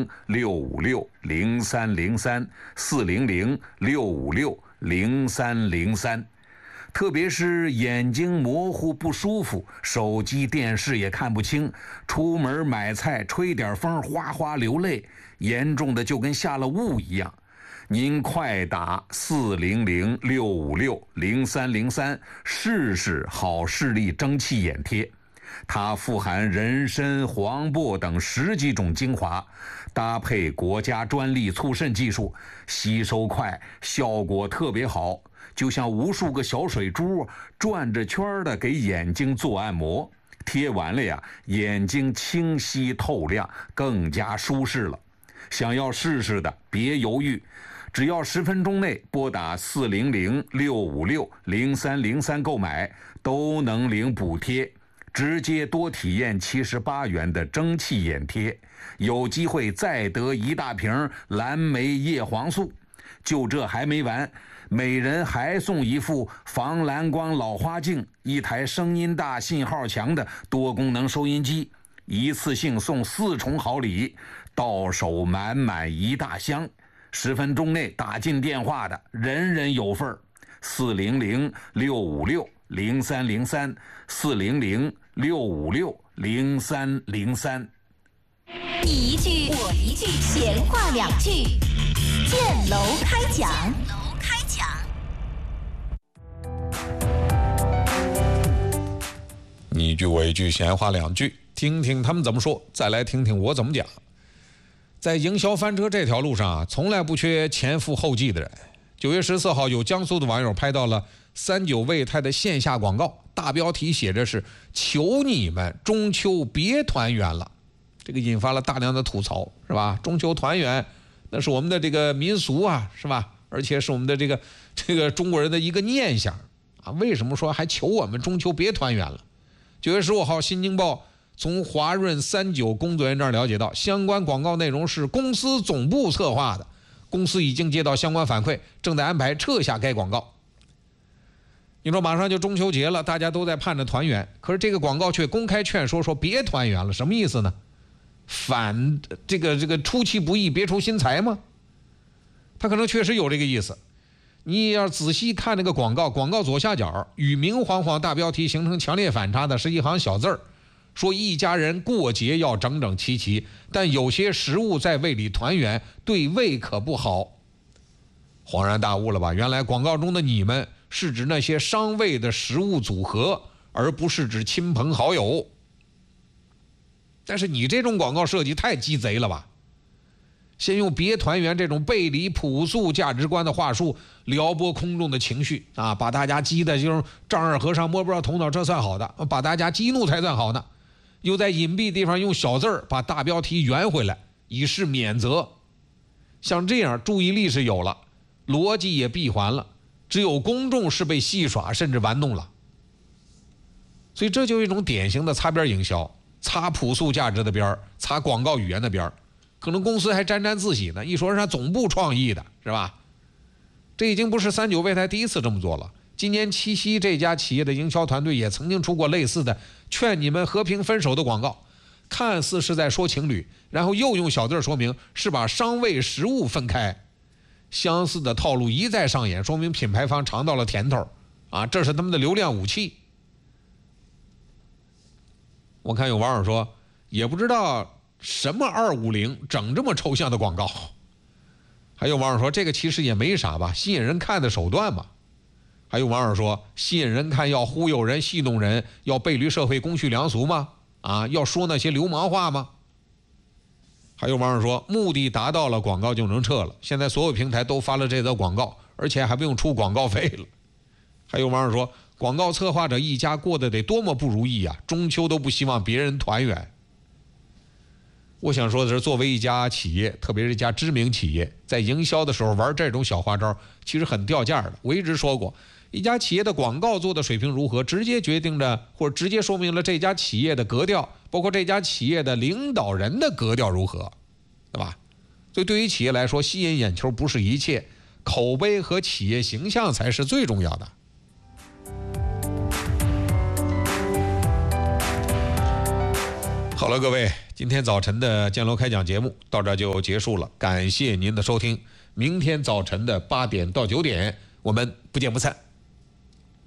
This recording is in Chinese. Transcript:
，40065303，400六五六0303。特别是眼睛模糊不舒服，手机电视也看不清，出门买菜吹点风哗哗流泪，严重的就跟下了雾一样。您快打400六五六0303试试好视力蒸汽眼贴。它富含人参、黄柏等10几种精华，搭配国家专利促渗技术，吸收快，效果特别好，就像无数个小水珠转着圈的给眼睛做按摩。贴完了呀，眼睛清晰透亮，更加舒适了。想要试试的别犹豫，只要10分钟内拨打400六五六0303购买，都能领补贴，直接多体验78元的蒸汽眼贴，有机会再得1大瓶蓝莓叶黄素。就这还没完，每人还送一副防蓝光老花镜，1台声音大、信号强的多功能收音机，一次性送4重好礼，到手满满1大箱。10分钟内打进电话的，人人有份儿。400六五六0303，400六五六0303。 你一句我一句，闲话2句，建楼开讲。 你一句我一句，闲话2句，听听他们怎么说，再来听听我怎么讲。在营销翻车这条路上啊，从来不缺前赴后继的人。9月14号，有江苏的网友拍到了39味泰的线下广告，大标题写着是“求你们中秋别团圆了”，这个引发了大量的吐槽，是吧？中秋团圆，那是我们的这个民俗啊，是吧？而且是我们的这个中国人的一个念想啊，为什么说还求我们中秋别团圆了？9月15号，新京报从华润39工作人员这儿了解到，相关广告内容是公司总部策划的，公司已经接到相关反馈，正在安排撤下该广告。你说马上就中秋节了，大家都在盼着团圆，可是这个广告却公开劝说别团圆了，什么意思呢？反这个出其不意别出心裁吗？他可能确实有这个意思。你要仔细看那个广告左下角与明晃晃大标题形成强烈反差的是一行小字儿，说一家人过节要整整齐齐，但有些食物在胃里团圆对胃可不好。恍然大悟了吧？原来广告中的你们是指那些伤胃的食物组合，而不是指亲朋好友。但是你这种广告设计太鸡贼了吧？先用别团圆这种背离朴素价值观的话术撩拨空众的情绪啊，把大家激的就是丈二和尚摸不着头脑，这算好的，把大家激怒才算好呢。又在隐蔽地方用小字儿把大标题圆回来，以示免责。像这样注意力是有了，逻辑也闭环了，只有公众是被戏耍甚至玩弄了。所以这就是一种典型的擦边营销，擦朴素价值的边儿，擦广告语言的边儿。可能公司还沾沾自喜呢，一说是他总部创意的，是吧？这已经不是39味泰第一次这么做了。今年七夕这家企业的营销团队也曾经出过类似的劝你们和平分手的广告，看似是在说情侣，然后又用小字说明是把伤胃食物分开。相似的套路一再上演，说明品牌方尝到了甜头啊，这是他们的流量武器。我看有网友说，也不知道什么250整这么抽象的广告。还有网友说，这个其实也没啥吧，吸引人看的手段嘛。还有网友说，吸引人看要忽悠人戏弄人，要背离社会公序良俗吗？啊，要说那些流氓话吗？还有网友说，目的达到了，广告就能撤了。现在所有平台都发了这则广告，而且还不用出广告费了。还有网友说，广告策划者一家过得得多么不如意啊，中秋都不希望别人团圆。我想说的是，作为一家企业，特别是一家知名企业，在营销的时候玩这种小花招，其实很掉价的。我一直说过，一家企业的广告做的水平如何，直接决定着或者直接说明了这家企业的格调，包括这家企业的领导人的格调如何，对吧？所以对于企业来说，吸引眼球不是一切，口碑和企业形象才是最重要的。好了，各位， 今天早晨的建楼开讲节目到这儿就结束了，感谢您的收听。明天早晨的8点到9点，我们不见不散。